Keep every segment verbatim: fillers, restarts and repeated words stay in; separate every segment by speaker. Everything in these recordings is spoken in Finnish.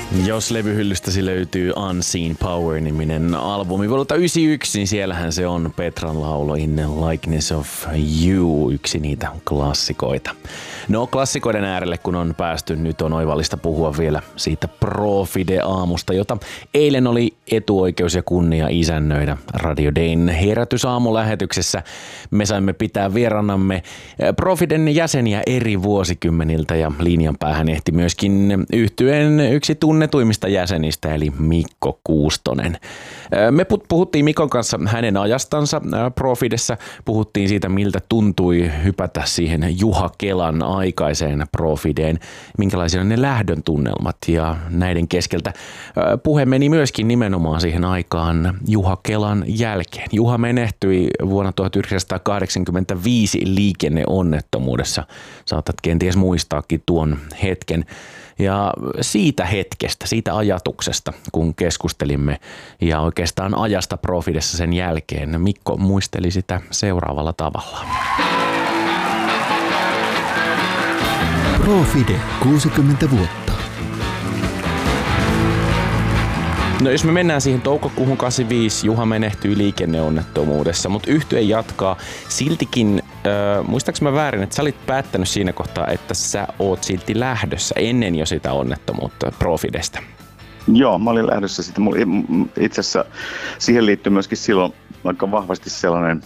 Speaker 1: Jos levyhyllystäsi löytyy Unseen Power-niminen albumi vuodelta yhdeksänkymmentäyksi, niin siellähän se on Petran laulu In the Likeness of You, yksi niitä klassikoita. No klassikoiden äärelle kun on päästy, nyt on oivallista puhua vielä siitä Profide-aamusta, jota eilen oli etuoikeus ja kunnia isännöidä Radio Dayn herätysaamulähetyksessä. Me saimme pitää vierannamme Profiden jäseniä eri vuosikymmeniltä ja linjan päähän ehti myöskin yhtyeen yksi tunnetuimmista jäsenistä eli Mikko Kuustonen. Me puhuttiin Mikon kanssa hänen ajastansa Profidessa, puhuttiin siitä miltä tuntui hypätä siihen Juha Kelan aikaiseen Profideen, minkälaisia on ne lähdön tunnelmat ja näiden keskeltä puhe meni myöskin nimenomaan siihen aikaan Juha Kelan jälkeen. Juha menehtyi vuonna tuhatyhdeksänsataakahdeksankymmentäviisi liikenneonnettomuudessa. Saatat kenties muistaakin tuon hetken. Ja siitä hetkestä, siitä ajatuksesta, kun keskustelimme ja oikeastaan ajasta Profidessa sen jälkeen, Mikko muisteli sitä seuraavalla tavalla.
Speaker 2: Profide, kuusikymmentä vuotta.
Speaker 1: No jos me mennään siihen toukokuuhun kahdeksankymmentäviisi, Juha menehtyi liikenneonnettomuudessa, mutta yhtye jatkaa. Siltikin, äh, muistaakseni mä väärin, että sä olit päättänyt siinä kohtaa, että sä oot silti lähdössä ennen jo sitä onnettomuutta Profidesta.
Speaker 3: Joo, mä olin lähdössä sitä. Itse asiassa siihen liittyy myöskin silloin aika vahvasti sellainen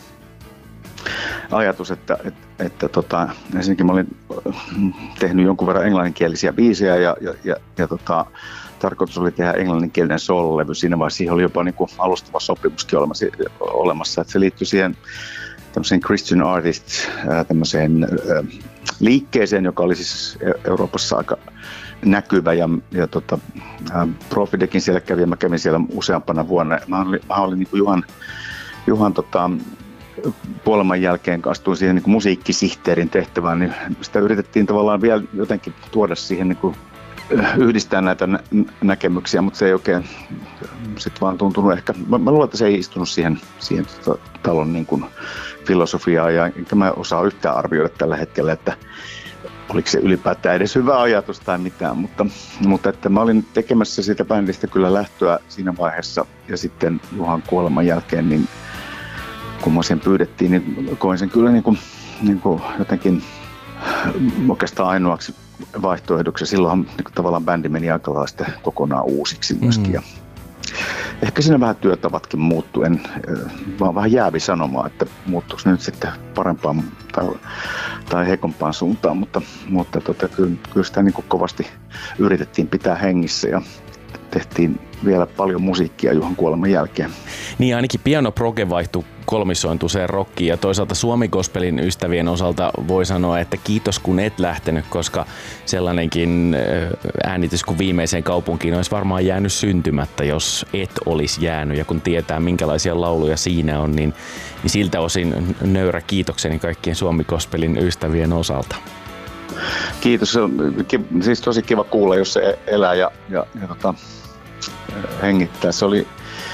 Speaker 3: ajatus, että, että, että tota, ensinnäkin mä olin tehnyt jonkun verran englanninkielisiä biisejä ja, ja, ja, ja tota, tarkoitus oli tehdä englanninkielinen soololevy. Siinä vaiheessa siihen oli jopa niin kuin alustava sopimuskin olemassa, että se liittyi siihen tämmöiseen Christian Artist tämmöiseen liikkeeseen, joka oli siis Euroopassa aika näkyvä ja, ja tota, Profidekin siellä kävi ja mä kävin siellä useampana vuonna. Mä olin, mä olin niin kuin Juhan, Juhan tota, kuoleman jälkeen astuin siihen niin kuin musiikkisihteerin tehtävään, niin sitä yritettiin tavallaan vielä jotenkin tuoda siihen niin kuin yhdistää näitä nä- näkemyksiä, mutta se ei oikein sit vaan tuntunut ehkä, mä, mä luulen, että se ei istunut siihen, siihen tota, talon niin kuin filosofiaan ja enkä mä osaa yhtään arvioida tällä hetkellä, että oliko se ylipäätään edes hyvä ajatus tai mitään, mutta, mutta että mä olin tekemässä siitä bändistä kyllä lähtöä siinä vaiheessa ja sitten Juhan kuoleman jälkeen, niin kun mä sen pyydettiin, niin koin sen kyllä niin kuin, niin kuin jotenkin oikeastaan ainoaksi vaihtoehdoksi. Silloinhan niin tavallaan bändi meni aika lailla kokonaan uusiksi myöskin. Mm. Ja ehkä siinä vähän työtavatkin muuttui. En vaan vähän jäävi sanomaan, että muuttuiko nyt sitten parempaan tai, tai heikompaan suuntaan, mutta, mutta tota, kyllä, kyllä sitä niin kovasti yritettiin pitää hengissä ja tehtiin vielä paljon musiikkia Juhan kuoleman jälkeen.
Speaker 1: Niin ainakin piano proge vaihtui kolmisointuiseen rockiin ja toisaalta Suomi-gospelin ystävien osalta voi sanoa, että kiitos kun et lähtenyt, koska sellainenkin äänitys kuin Viimeiseen kaupunkiin olisi varmaan jäänyt syntymättä, jos et olisi jäänyt ja kun tietää minkälaisia lauluja siinä on, niin, niin siltä osin nöyrä kiitokseni kaikkien Suomi-gospelin ystävien osalta.
Speaker 3: Kiitos, se on siis tosi kiva kuulla, jos se elää ja, ja, ja tota, hengittää. Se oli,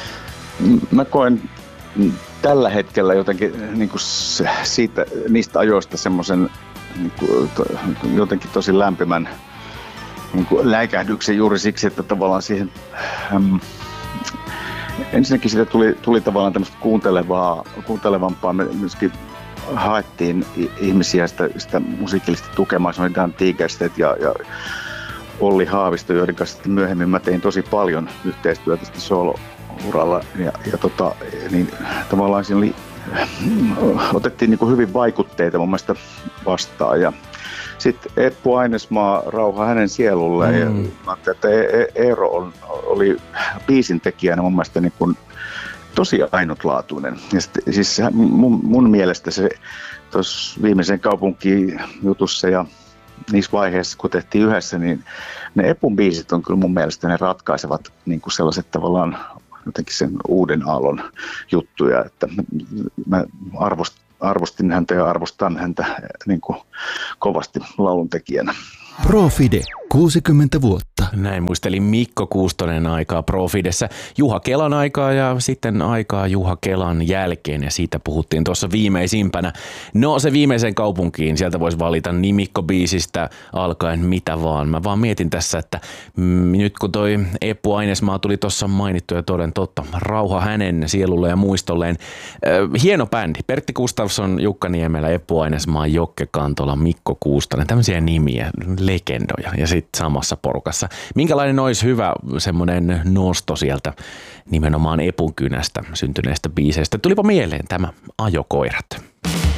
Speaker 3: mä koen tällä hetkellä jotenkin niin kuin siitä, niistä ajoista semmoisen niin kuin, to, jotenkin tosi lämpimän niin kuin läikähdyksen juuri siksi, että tavallaan siihen äm, ensinnäkin siitä tuli, tuli tavallaan tämmöistä kuuntelevaa, kuuntelevampaa, me myöskin haettiin ihmisiä sitä, sitä musiikillista tukemaan, se oli Dan Tigerstedt ja, ja Olli Haavisto, joiden kanssa myöhemmin mä tein tosi paljon yhteistyötä solo-uralla ja, ja tota, niin tavallaan siinä oli, otettiin niin kuin hyvin vaikutteita mun mielestä vastaan ja sitten Eppu Ainesmaa, rauha hänen sielulleen mm. ja mä ajattelin, että Eero on, oli biisintekijänä mun mielestä niin kuin tosi ainutlaatuinen. Ja sit, siis mun, mun mielestä se tuossa Viimeiseen kaupunkiin jutussa ja niissä vaiheissa, kun tehtiin yhdessä, niin ne Epun biisit on kyllä mun mielestä ne ratkaisevat niin kuin sellaiset tavallaan jotenkin sen uuden aallon juttuja, että mä arvost, arvostin häntä ja arvostan häntä niin kuin kovasti lauluntekijänä.
Speaker 2: Profide, kuusikymmentä vuotta.
Speaker 1: Näin muistelin Mikko Kuustonen aikaa Profidessä, Juha Kelan aikaa ja sitten aikaa Juha Kelan jälkeen ja siitä puhuttiin tuossa viimeisimpänä. No se viimeiseen kaupunkiin, sieltä voisi valita nimikkobiisistä alkaen mitä vaan. Mä vaan mietin tässä, että mm, nyt kun toi Eppu Ainesmaa tuli tuossa mainittu ja toden totta, rauha hänen sielulle ja muistolleen. Äh, hieno bändi, Pertti Gustafsson, Jukka Niemelä, Eppu Ainesmaa, Jokke Kantola, Mikko Kuustonen, tämmöisiä nimiä, legendoja ja sitten samassa porukassa. Minkälainen olisi hyvä semmoinen nosto sieltä nimenomaan Epun kynästä syntyneestä biiseistä? Tulipa mieleen tämä Ajokoirat.